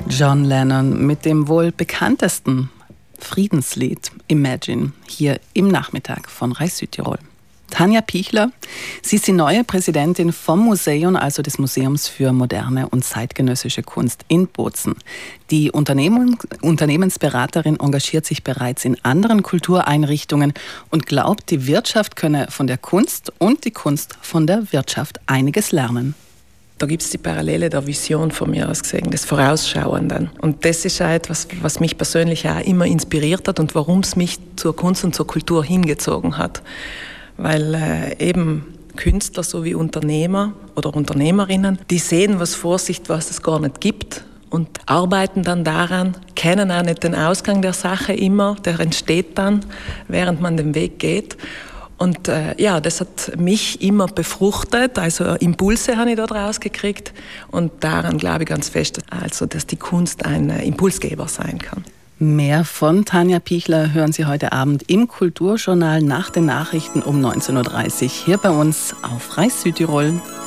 John Lennon mit dem wohl bekanntesten Friedenslied Imagine hier im Nachmittag von Reis Südtirol. Tanja Pichler, sie ist die neue Präsidentin vom Museum, also des Museums für moderne und zeitgenössische Kunst in Bozen. Die Unternehmensberaterin engagiert sich bereits in anderen Kultureinrichtungen und glaubt, die Wirtschaft könne von der Kunst und die Kunst von der Wirtschaft einiges lernen. Da gibt es die Parallele der Vision von mir aus gesehen, des Vorausschauenden. Und das ist auch etwas, was mich persönlich auch immer inspiriert hat und warum es mich zur Kunst und zur Kultur hingezogen hat. Weil eben Künstler sowie Unternehmer oder Unternehmerinnen, die sehen was vor sich, was es gar nicht gibt und arbeiten dann daran, kennen auch nicht den Ausgang der Sache immer, der entsteht dann, während man den Weg geht. Und das hat mich immer befruchtet, also Impulse habe ich da draus gekriegt und daran glaube ich ganz fest, also dass die Kunst ein Impulsgeber sein kann. Mehr von Tanja Pichler hören Sie heute Abend im Kulturjournal nach den Nachrichten um 19.30 Uhr hier bei uns auf Reis Südtirol.